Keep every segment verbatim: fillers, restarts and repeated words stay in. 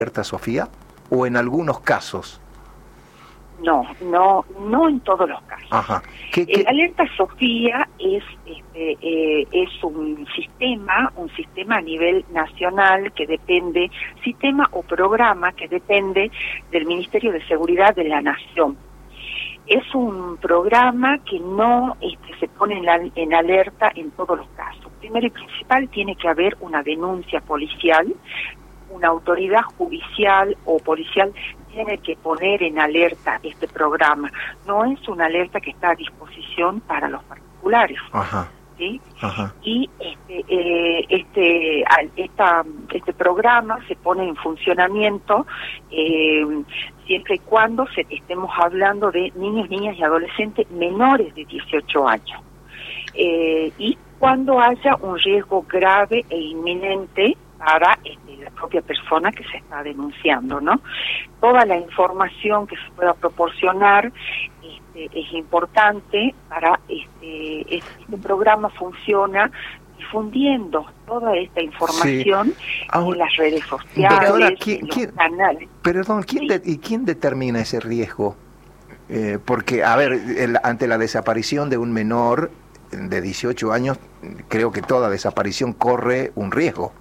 alerta Sofía, o en algunos casos? No, no, no en todos los casos. Ajá. ¿Qué, qué? El alerta Sofía es este, eh, es un sistema, un sistema a nivel nacional que depende, sistema o programa que depende del Ministerio de Seguridad de la Nación. Es un programa que no este, se pone en, la, en alerta en todos los casos. Primero y principal, tiene que haber una denuncia policial, una autoridad judicial o policial tiene que poner en alerta este programa. No es una alerta que está a disposición para los particulares. Ajá. ¿Sí? Ajá. Y este eh, este esta, este programa se pone en funcionamiento eh, siempre y cuando se, estemos hablando de niños, niñas y adolescentes menores de dieciocho años. Eh, y cuando haya un riesgo grave e inminente para este, la propia persona que se está denunciando, ¿no? Toda la información que se pueda proporcionar este, es importante para este, este programa funciona difundiendo toda esta información sí. Ahora, en las redes sociales, pero ahora, ¿quién, en los quién, canales. Perdón, ¿quién sí. de, ¿y quién determina ese riesgo? Eh, porque, a ver, el, ante la desaparición de un menor de dieciocho años, creo que toda desaparición corre un riesgo.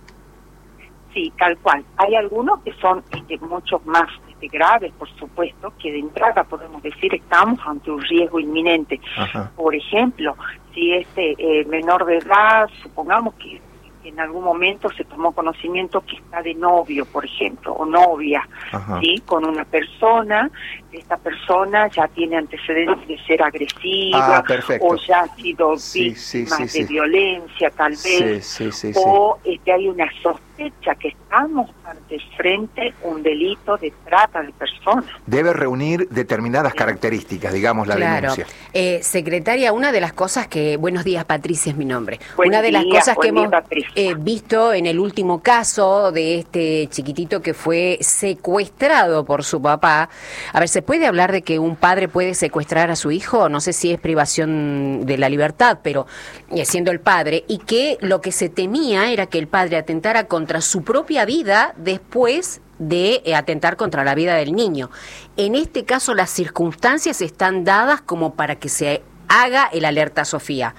Sí, tal cual. Hay algunos que son este, mucho más este, graves, por supuesto, que de entrada podemos decir estamos ante un riesgo inminente. Ajá. Por ejemplo, si este eh, menor de edad, supongamos que en algún momento se tomó conocimiento que está de novio, por ejemplo, o novia, Ajá. ¿sí? Con una persona, esta persona ya tiene antecedentes de ser agresiva, ah, o ya ha sido sí, víctima sí, sí, de sí. violencia, tal vez, sí, sí, sí, o este, hay una sospecha que estamos ante frente un delito de trata de personas. Debe reunir determinadas características, digamos, la claro. denuncia. Eh, secretaria, una de las cosas que... Buenos días, Patricia es mi nombre. Buen una de día, las cosas que día, hemos Patricia. eh, visto en el último caso de este chiquitito que fue secuestrado por su papá. A ver, ¿se puede hablar de que un padre puede secuestrar a su hijo? No sé si es privación de la libertad, pero eh, siendo el padre, y que lo que se temía era que el padre atentara contra su propia vida después de eh, atentar contra la vida del niño. En este caso, las circunstancias están dadas como para que se haga el alerta Sofía.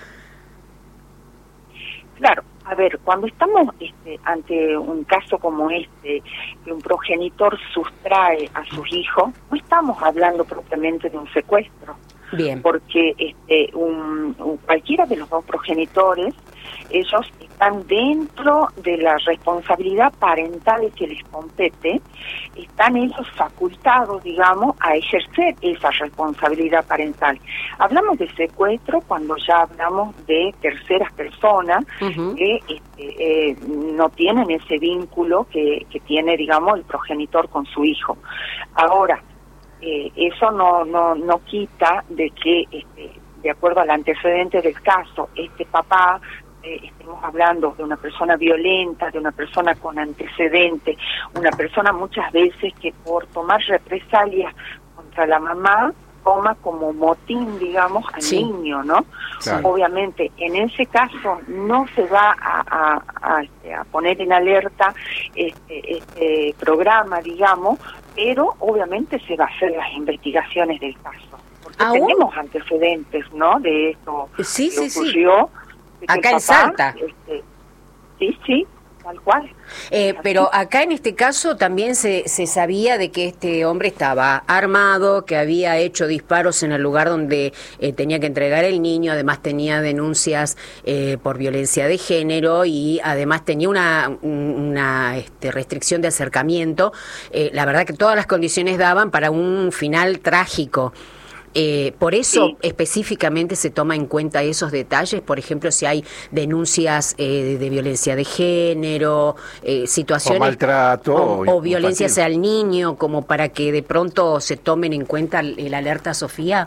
Claro, a ver, cuando estamos este, ante un caso como este, que un progenitor sustrae a sus hijos, no estamos hablando propiamente de un secuestro. Bien. Porque este, un, un, cualquiera de los dos progenitores, ellos están dentro de la responsabilidad parental que les compete, están ellos facultados, digamos, a ejercer esa responsabilidad parental. Hablamos de secuestro cuando ya hablamos de terceras personas uh-huh. que este, eh, no tienen ese vínculo que, que tiene, digamos, el progenitor con su hijo. Ahora, Eh, eso no no no quita de que este, de acuerdo al antecedente del caso, este papá eh, estemos hablando de una persona violenta, de una persona con antecedente, una persona muchas veces que por tomar represalias contra la mamá toma como motín, digamos, al sí. niño, ¿no? Claro. Obviamente, en ese caso no se va a, a, a, a poner en alerta este, este programa, digamos, pero obviamente se va a hacer las investigaciones del caso. Porque ¿aún? Tenemos antecedentes, ¿no? De esto sí, que sí, ocurrió. Sí. Acá en Salta. Este, sí, sí. Tal cual. Eh, pero acá en este caso también se, se sabía de que este hombre estaba armado, que había hecho disparos en el lugar donde eh, tenía que entregar el niño, además tenía denuncias eh, por violencia de género y además tenía una, una este, restricción de acercamiento. Eh, la verdad que todas las condiciones daban para un final trágico. Eh, por eso sí. específicamente se toma en cuenta esos detalles, por ejemplo, si hay denuncias eh, de violencia de género, eh, situaciones o maltrato o, o, o violencia hacia el niño, como para que de pronto se tomen en cuenta el, el alerta Sofía.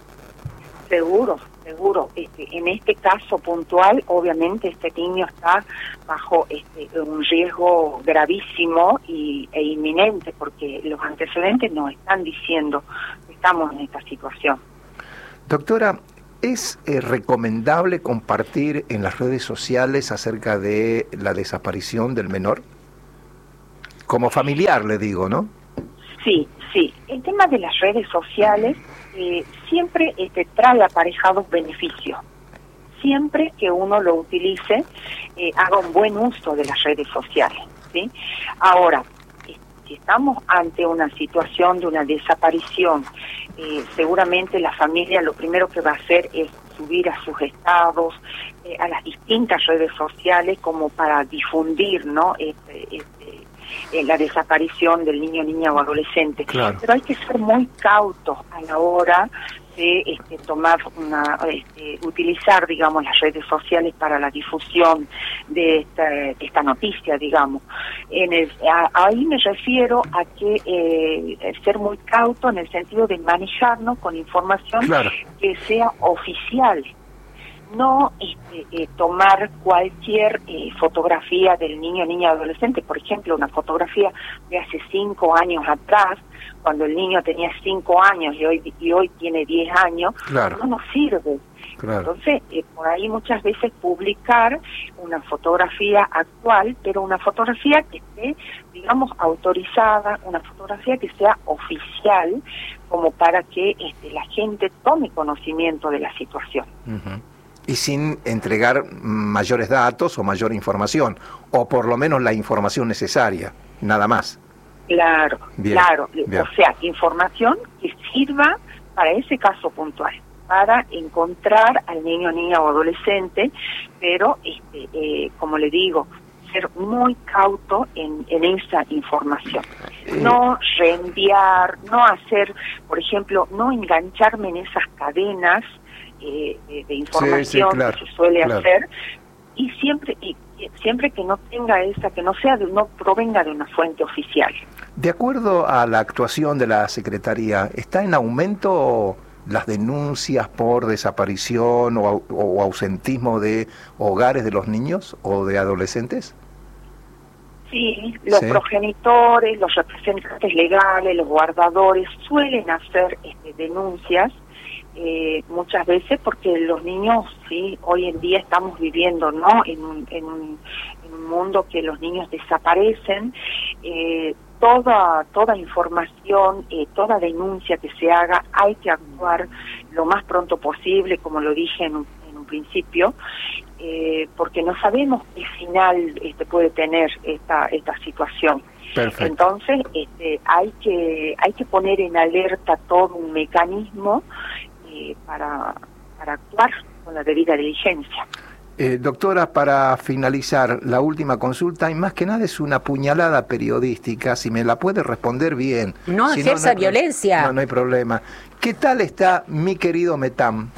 Seguro, seguro. Este, en este caso puntual, obviamente este niño está bajo este, un riesgo gravísimo y, e inminente, porque los antecedentes nos están diciendo que estamos en esta situación. Doctora, ¿es eh, recomendable compartir en las redes sociales acerca de la desaparición del menor? Como familiar, le digo, ¿no? Sí, sí. El tema de las redes sociales eh, siempre este, trae aparejados beneficios. Siempre que uno lo utilice, eh, haga un buen uso de las redes sociales, ¿sí? Ahora, si estamos ante una situación de una desaparición, eh, seguramente la familia lo primero que va a hacer es subir a sus estados, eh, a las distintas redes sociales, como para difundir, ¿no? Este, este, eh, la desaparición del niño, niña o adolescente. Claro. Pero hay que ser muy cautos a la hora de este, tomar una, este, utilizar, digamos, las redes sociales para la difusión de esta, de esta noticia, digamos. En el, a, ahí me refiero a que eh, ser muy cauto en el sentido de manejarnos con información Claro. que sea oficial. No este, eh, tomar cualquier eh, fotografía del niño, niña, adolescente, por ejemplo, una fotografía de hace cinco años atrás, cuando el niño tenía cinco años y hoy y hoy tiene diez años, Claro. no nos sirve. Claro. Entonces, eh, por ahí muchas veces publicar una fotografía actual, pero una fotografía que esté, digamos, autorizada, una fotografía que sea oficial, como para que este, la gente tome conocimiento de la situación. Uh-huh. Y sin entregar mayores datos o mayor información, o por lo menos la información necesaria, nada más. Claro, Bien, claro. bien. O sea, información que sirva para ese caso puntual, para encontrar al niño, niña o adolescente, pero, este, eh, como le digo, ser muy cauto en, en esa información. Eh. No reenviar, no hacer, por ejemplo, no engancharme en esas cadenas eh, de, de información Sí, sí, claro, que se suele claro. hacer, y siempre y, y siempre que no tenga esa, que no sea de, no provenga de una fuente oficial. De acuerdo a la actuación de la Secretaría, ¿está en aumento las denuncias por desaparición o, au- o ausentismo de hogares de los niños o de adolescentes? Sí, los Sí. progenitores, los representantes legales, los guardadores suelen hacer este, denuncias eh, muchas veces porque los niños, sí, hoy en día estamos viviendo, ¿no? En un, en un, en un mundo que los niños desaparecen. Eh, toda toda información, eh, toda denuncia que se haga, hay que actuar lo más pronto posible, como lo dije en un, en un principio. Eh, porque no sabemos qué final este, puede tener esta esta situación. Perfecto. Entonces este, hay que hay que poner en alerta todo un mecanismo eh, para para actuar con la debida diligencia. Eh, doctora, para finalizar, la última consulta, y más que nada es una puñalada periodística, si me la puede responder bien. No Si ejerza hay pro- violencia. No, no hay problema. ¿Qué tal está mi querido Metam?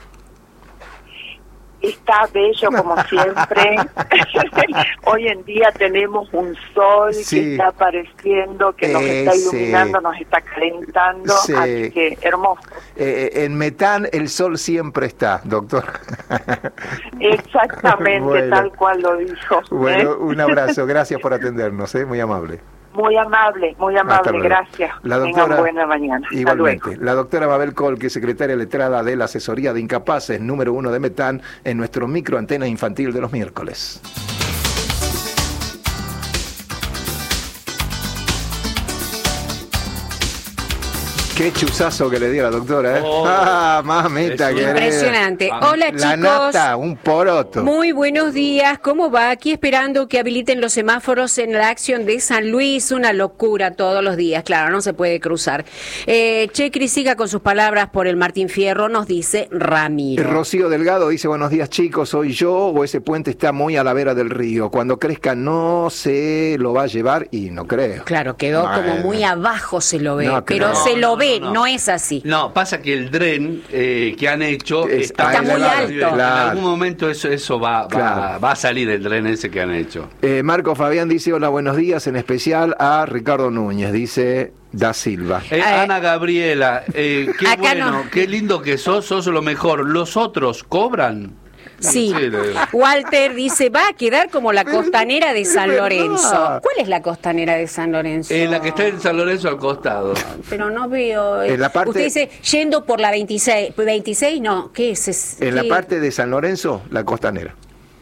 Está bello como siempre. Hoy en día tenemos un sol Sí. que está apareciendo, que nos está Ese. iluminando, nos está calentando, Sí. así que hermoso. Eh, en Metán el sol siempre está, doctor. Exactamente, Bueno. tal cual lo dijo. Bueno, ¿eh? un abrazo, gracias por atendernos, ¿eh? Muy amable. Muy amable, muy Hasta amable, luego. gracias. La Tengan doctora, buena mañana. Hasta igualmente, luego. la doctora Mabel Col, que es secretaria letrada de la Asesoría de Incapaces número uno de Metán, en nuestro microantena infantil de los miércoles. Qué chuzazo que le dio la doctora, ¿eh? Oh, ah, mamita es querida. Impresionante. Hola, La chicos. nata, un poroto. Muy buenos días, ¿cómo va? Aquí esperando que habiliten los semáforos en la acción de San Luis, una locura todos los días, claro, no se puede cruzar. Eh, Checri siga con sus palabras por el Martín Fierro, nos dice Ramiro. Rocío Delgado dice, buenos días chicos, ¿soy yo o ese puente está muy a la vera del río? Cuando crezca no se lo va a llevar y no creo. Claro, quedó como Bueno. muy abajo se lo ve, No, pero creo. se lo No, ve, no, no, no. es así. No, pasa que el dren eh, que han hecho Es- está, Está muy elevado. alto. En Claro. algún momento eso eso va, va, Claro. va a salir el dren ese que han hecho. Eh, Marco Fabián dice, hola, buenos días, en especial a Ricardo Núñez, dice Da Silva. Eh, Eh, Ana Gabriela, eh, qué acá bueno, no. qué lindo que sos, sos lo mejor. ¿Los otros cobran? Sí, Sí, de- Walter dice, va a quedar como la costanera de es San verdad. Lorenzo. ¿Cuál es la costanera de San Lorenzo? Eh, la que está en San Lorenzo al costado. Pero no veo. eh. En la parte- Usted dice, yendo por la veintiséis. ¿veintiséis? No, ¿qué es? es En la qué? parte de San Lorenzo, la costanera. Bueno.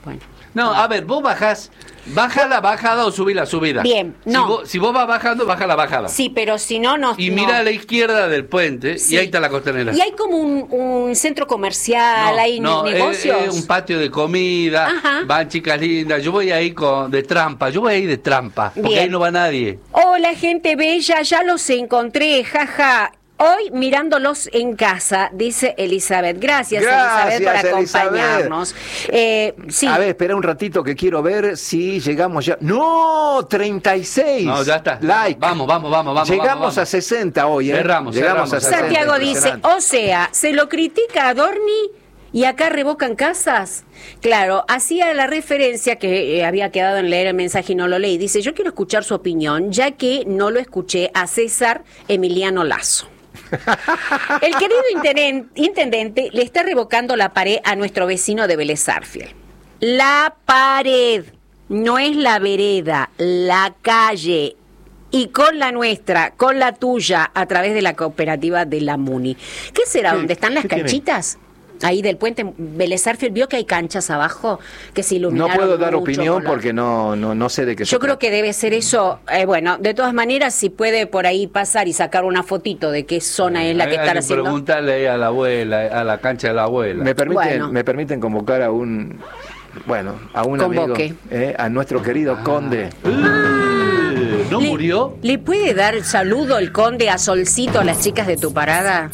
No, a ver, vos bajás, baja la bajada o subí la subida. Bien, no. Si vos, si vos vas bajando, baja la bajada. Sí, pero si no, no. Y no. mira a la izquierda del puente Sí. y ahí está la costanera. Y hay como un, un centro comercial, No, hay no, negocios. Es, es un patio de comida, Ajá. van chicas lindas. Yo voy ahí con de trampa, yo voy ahí de trampa, porque Bien. ahí no va nadie. Hola, gente bella, ya los encontré, jaja. Hoy mirándolos en casa, dice Elizabeth. Gracias, Gracias, Elizabeth, por Elizabeth. acompañarnos. Eh, sí. A ver, espera un ratito que quiero ver si llegamos ya. ¡No! treinta y seis. No, ya está. Like. Vamos, vamos, vamos, vamos. Llegamos vamos, vamos. a sesenta hoy, ¿eh? Cerramos, Llegamos cerramos. a sesenta. Santiago dice, impresionante. o sea, se lo critica a Dorni y acá revocan casas. Claro, hacía la referencia que eh, había quedado en leer el mensaje y no lo leí. Dice, yo quiero escuchar su opinión, ya que no lo escuché a César Emiliano Lazo. El querido intenden- intendente le está revocando la pared a nuestro vecino de Vélez Sarsfield. La pared, no es la vereda, la calle. Y con la nuestra, con la tuya, a través de la cooperativa de la Muni. ¿Qué será? ¿Qué? ¿Dónde están las ¿Qué tiene? canchitas? Ahí del puente Vélez Sarsfield, vio que hay canchas abajo que se No iluminaron puedo dar mucho opinión con la- porque no, no, no sé de qué se Yo creo trata. que debe ser eso. Eh, bueno, de todas maneras, si puede por ahí pasar y sacar una fotito de qué zona es la que Hay- están hay haciendo. preguntarle ahí a la abuela, a la cancha de la abuela. Me permiten, Bueno. me permiten convocar a un, bueno, a un Convoque. amigo, eh, a nuestro querido conde. Eh, ¿No Le- murió? ¿Le puede dar saludo el conde a Solcito a las chicas de tu parada?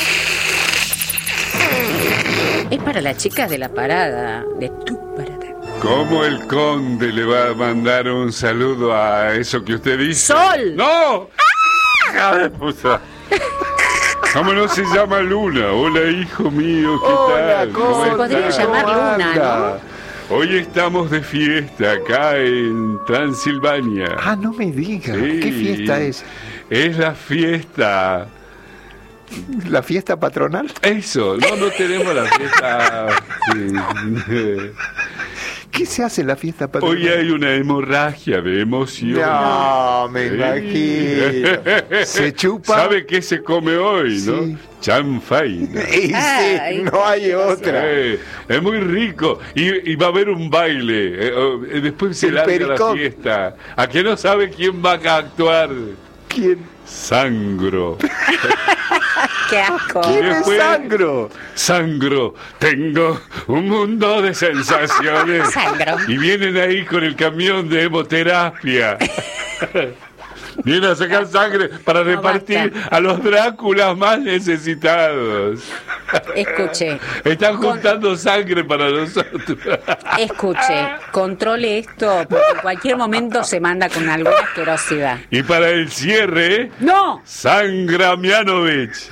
Es para las chicas de la parada, de tu parada. ¿Cómo el conde le va a mandar un saludo a eso que usted dice? ¡Sol! ¡No! ¡Hija de puta! ¿Cómo no se llama Luna? Hola, hijo mío, ¿qué Hola, tal? ¿Cómo conde, Se podría estás? llamar ¿cómo Luna, anda? Hoy estamos de fiesta acá en Transilvania. Ah, no me diga. Sí. ¿Qué fiesta es? Es la fiesta. ¿La fiesta patronal? Eso, no, no tenemos la fiesta. Sí. ¿Qué se hace en la fiesta patronal? Hoy hay una hemorragia de emoción. No, me Sí. imagino. Se chupa. ¿Sabe qué se come hoy, no? Sí. Chanfaina. Y sí, Ay, no hay otra. Eh, es muy rico. Y, y va a haber un baile. Eh, oh, eh, después se El larga pericón. la fiesta. ¿A que no sabe quién va a actuar? ¿Quién? Sangro. ¡Qué asco! ¿Quién es después- Sangro? Sangro. Tengo un mundo de sensaciones. Sangro. Y vienen ahí con el camión de hemoterapia. Vienen a sacar sangre para No, repartir basta. a los Dráculas más necesitados. Escuche, Están juntando sangre para nosotros. escuche, controle esto, porque en cualquier momento se manda con alguna asquerosidad. Y para el cierre, ¡No! Sangra Mianovich.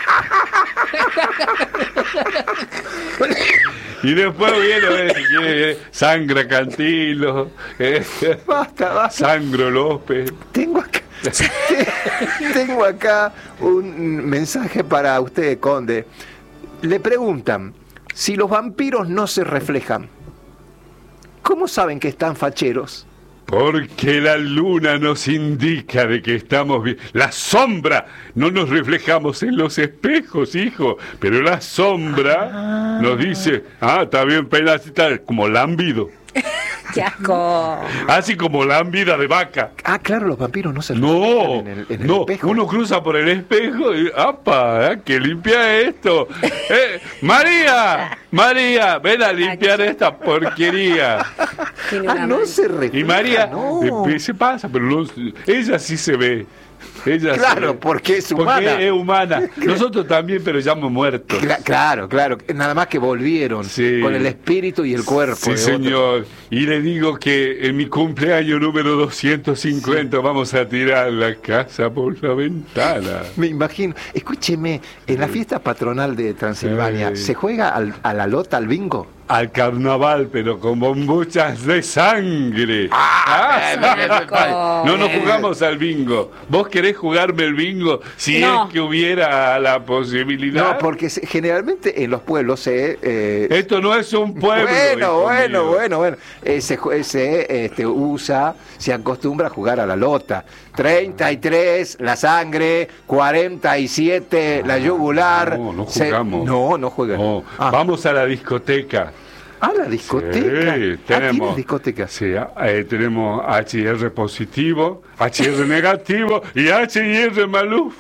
Y después viene, eh, si quiere, eh, Sangra Cantilo, eh, Basta, basta. Sangro López. Tengo acá, tengo acá un mensaje para usted, conde. Le preguntan, si los vampiros no se reflejan, ¿cómo saben que están facheros? Porque la luna nos indica de que estamos bien. La sombra, no nos reflejamos en los espejos, hijo, pero la sombra nos dice, ah, está bien peinada, como lambido. ¡Qué asco! Así como lambida de vaca. Ah, claro, los vampiros no se No, reflejan en el, en el no, espejo. uno cruza por el espejo y ¡apa! ¿eh? ¡Que limpia esto! Eh, ¡María! ¡María! ¡Ven a limpiar esta porquería! Tiene Ah, una no mano. se refleja. Y María no. eh, se pasa, pero no, ella sí se ve. Ella Claro, se ve. porque es humana. Porque es humana. Nosotros también, pero ya hemos muerto. Cla- claro, claro. Nada más que volvieron Sí. con el espíritu y el cuerpo. Sí, de otro. señor. Y le digo que en mi cumpleaños número doscientos cincuenta vamos a tirar la casa por la ventana. Me imagino. Escúcheme, en la fiesta patronal de Transilvania, Sí. ¿se juega al- a la lota, al bingo? Al carnaval, pero con bombuchas de sangre. Ah, qué asco. no nos jugamos al bingo. ¿Vos querés jugarme el bingo si No. es que hubiera la posibilidad? No, porque se- generalmente en los pueblos se... eh, Esto no es un pueblo. bueno, hijo bueno, mío. bueno, bueno. Eh, se jue- se, este, usa, se acostumbra a jugar a la lota. treinta y tres, la sangre, cuarenta y siete, la yugular. No, no Se- jugamos. no, no juegan. No, Ah, vamos a la discoteca. Ah, la discoteca. Sí, Ah, tenemos, ¿tienes discoteca? sí, eh, tenemos H I R positivo, H I R negativo y H I R Maluf.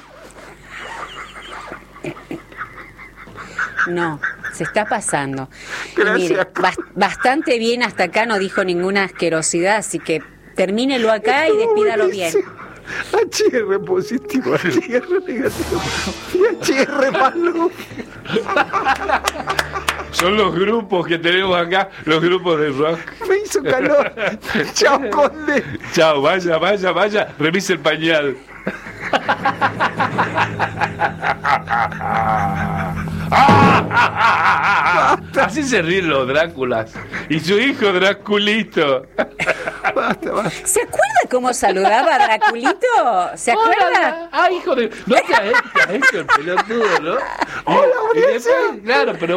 No, se está pasando. Y Gracias. mire, bas- bastante bien hasta acá, no dijo ninguna asquerosidad, así que termínelo acá y despídalo bien. H R positivo, H R negativo y H R malo. Son los grupos que tenemos acá, los grupos de rock. Me hizo calor. Chao, Conde. Chao, vaya, vaya, vaya, revise el pañal. Así se ríen los Dráculas. Y su hijo Draculito. Basta, basta. ¿Se acuerda cómo saludaba a Draculito? ¿Se acuerda? Ah, hijo de. No te a este, a este el pelotudo, ¿no? Y- Hola, y Mauricio. después, claro, pero